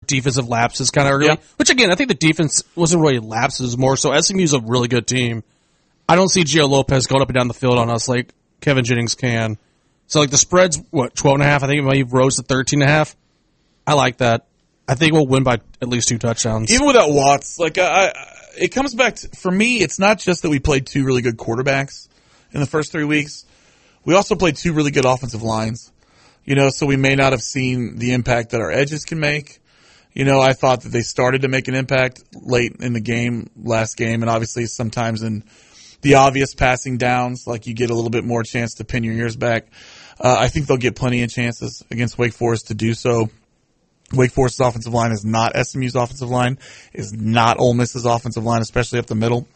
defensive lapses kind of early. Yeah. Which, again, I think the defense wasn't really lapses, more so SMU's a really good team. I don't see Gio Lopez going up and down the field on us like Kevin Jennings can. So, like, the spread's, 12.5? I think it might have rose to 13.5. I like that. I think we'll win by at least 2 touchdowns. Even without Watts, like, it comes back to, for me, it's not just that we played 2 really good quarterbacks in the first 3 weeks. We also played 2 really good offensive lines. So we may not have seen the impact that our edges can make. I thought that they started to make an impact late in the game, last game, and obviously sometimes in the obvious passing downs, like you get a little bit more chance to pin your ears back. I think they'll get plenty of chances against Wake Forest to do so. Wake Forest's offensive line is not SMU's offensive line, is not Ole Miss's offensive line, especially up the middle.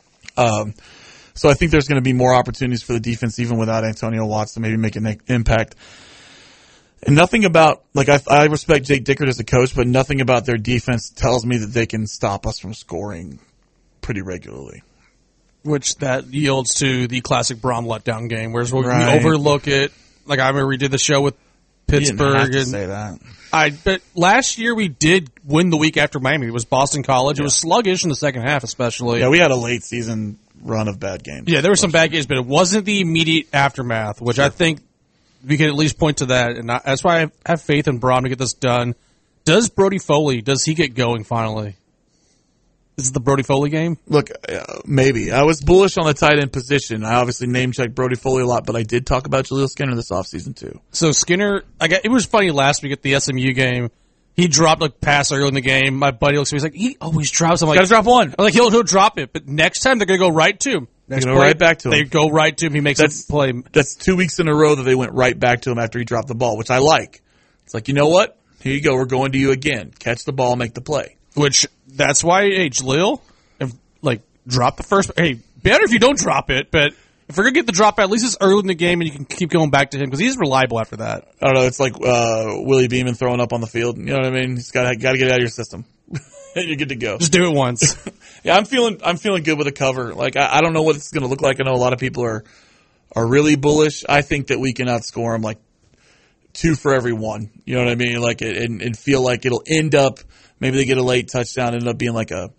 So I think there's going to be more opportunities for the defense, even without Antonio Watts, to maybe make an impact. And nothing about, like, I respect Jake Dickert as a coach, but nothing about their defense tells me that they can stop us from scoring pretty regularly. Which that yields to the classic Brom letdown game, whereas we Right. overlook it. Like, I remember we did the show with Pittsburgh. You didn't have to and say that. But last year we did win the week after Miami. It was Boston College. It was sluggish in the second half, especially. Yeah, we had a late season run of bad games. Yeah, there were some bad games, but it wasn't the immediate aftermath, which I think we can at least point to that. And that's why I have faith in Brom to get this done. Does Brody Foley, does he get going finally? Is it the Brody Foley game? Look, maybe. I was bullish on the tight end position. I obviously name-checked Brody Foley a lot, but I did talk about Jaleel Skinner this offseason too. So Skinner, it was funny last week at the SMU game. He dropped a pass early in the game. My buddy looks at me, he's like, he always drops. I'm like, Gotta drop one. I'm like, he'll drop it, but next time they're going to go right to him. Next Go right back to him. They go right to him. He makes a play. That's 2 weeks in a row that they went right back to him after he dropped the ball, which I like. It's like, you know what? Here you go. We're going to you again. Catch the ball, make the play. Which, that's why, hey, Jaleel, drop the first. Hey, better if you don't drop it, but if we're going to get the drop, at least it's early in the game and you can keep going back to him because he's reliable after that. I don't know. It's like Willie Beeman throwing up on the field. You know what I mean? He's got to get it out of your system. And you're good to go. Just do it once. Yeah, I'm feeling good with a cover. Like, I don't know what it's going to look like. I know a lot of people are really bullish. I think that we can outscore them like 2 for every 1. You know what I mean? Like, and feel like it'll end up, maybe they get a late touchdown, end up being like a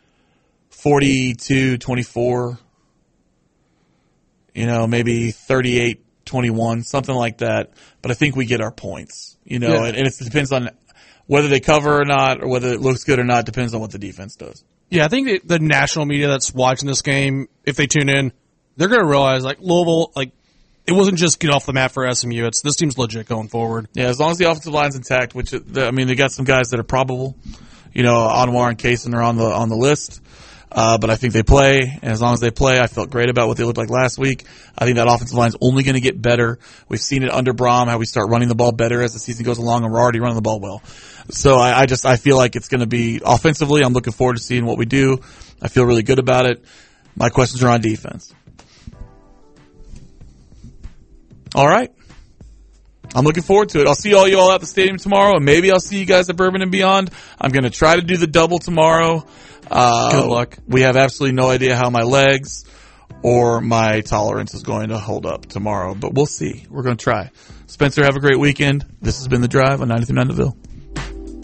42-24, maybe 38-21, something like that. But I think we get our points, and it depends on whether they cover or not, or whether it looks good or not, depends on what the defense does. Yeah, I think the national media that's watching this game, if they tune in, they're going to realize, Louisville, it wasn't just get off the mat for SMU. This team's legit going forward. Yeah, as long as the offensive line's intact, which, they got some guys that are probable. Anwar and Kaysen are on the list. But I think they play, and as long as they play, I felt great about what they looked like last week. I think that offensive line is only going to get better. We've seen it under Brom, how we start running the ball better as the season goes along, and we're already running the ball well. So I feel like it's going to be offensively. I'm looking forward to seeing what we do. I feel really good about it. My questions are on defense. All right. I'm looking forward to it. I'll see all you all at the stadium tomorrow, and maybe I'll see you guys at Bourbon and Beyond. I'm going to try to do the double tomorrow. Good luck. We have absolutely no idea how my legs or my tolerance is going to hold up tomorrow, but we'll see. We're going to try. Spencer, have a great weekend. This has been The Drive on 93.9 The Ville.